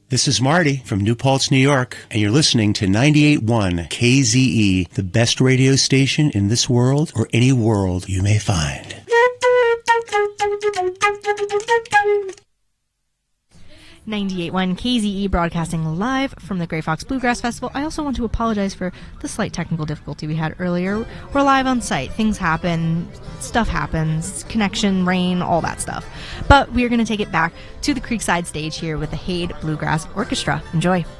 This is Marty from New Paltz, New York, and you're listening to 98.1 KZE, the best radio station in this world or any world you may find. 98.1 KZE broadcasting live from the Grey Fox Bluegrass Festival. I also want to apologize for the slight technical difficulty we had earlier. We're live on site. Things happen. Stuff happens. Connection, rain, all that stuff. But we are going to take it back to the Creekside stage here with the Hade Bluegrass Orchestra. Enjoy.